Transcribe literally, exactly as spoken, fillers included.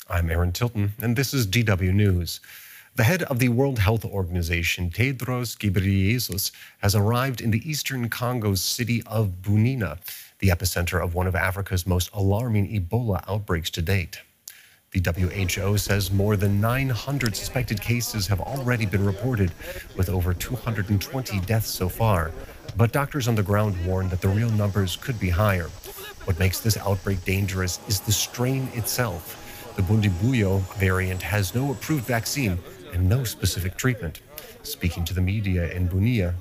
I'm Aaron Tilton, and this is D W News. The head of the World Health Organization, Tedros Ghebreyesus, has arrived in the eastern Congo's city of Bunina, the epicenter of one of Africa's most alarming Ebola outbreaks to date. The W H O says more than nine hundred suspected cases have already been reported, with over two hundred twenty deaths so far. But doctors on the ground warn that the real numbers could be higher. What makes this outbreak dangerous is the strain itself. The Bundibugyo variant has no approved vaccine and no specific treatment. Speaking to the media in Bunia,